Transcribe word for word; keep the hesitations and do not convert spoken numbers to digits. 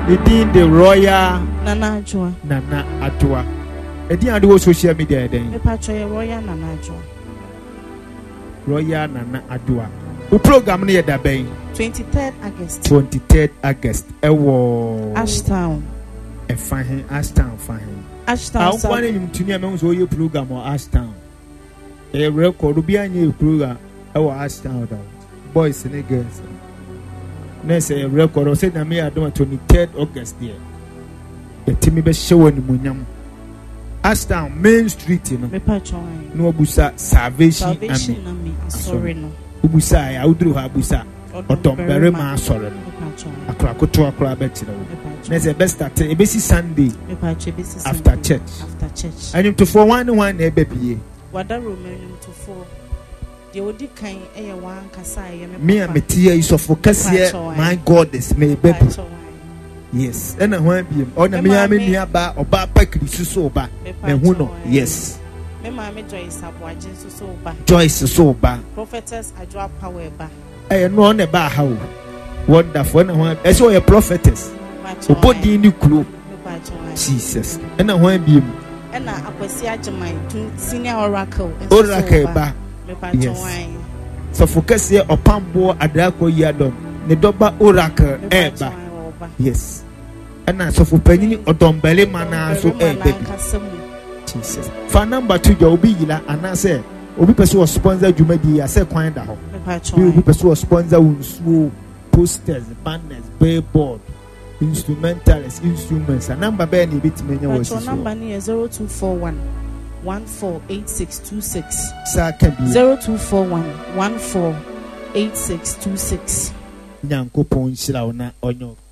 Within the Royal Nana Adwoa. Nana Adwoa. Edi ade wo social media den. Me patcho ye Royal Nana Adwoa. Royal Nana Adwoa. O program ne da ben. twenty-third August. twenty-third August. Ewo Ashtown. E fahin Ashtown fahin. Ashtown. I want him to near me so your program or Ashtown. E record bi anye program ewo Ashtown down. Boys and girls. Next a record or say na me adom twenty-third August there. The team be show ni munyam. Ashtown Main Street, you know. Me patcho. No busa Salvation Army. Sorry no. Ubusa ya udru ha busa. Otombere ma sorry no. Akra koto akra betira. Next a best start e be Sunday. Me patcho be after church. After church. And him to for one one e be pie. Wada Roman to four. The odi kan e one kasa e me. Me and me tia is of focus here. My God is me baby. Yes. And I want be on me am me aba oba pa krisu so oba. Me hu no. Yes. Me ma me Joyce Aboagye so so oba. Joyce so oba. Prophetess Adwoa Power ba. Eh no on e ba ha o. Wonderful. Na ho e so your prophetess. Obodi ni kuro. Jesus. And I want be and na Akwasi Agyemai senior oracle. Oracle ba. Yes. So focus here opambo adrako yadom. Ne doba oracle e ba. Yes. And so for penny odombele mana so e baby. Jesus. For number two you obi yila and I say obi person was sponsor jumadi I say kwan da ho. Obi person was sponsor unsuo posters, banners, billboard, instrumentals, instruments. And number be ni bit menya was. Your number ni zero two four one one four eight six two six. Sir can be zero two four one one four eight six two six. Nyankopon shira ona onyo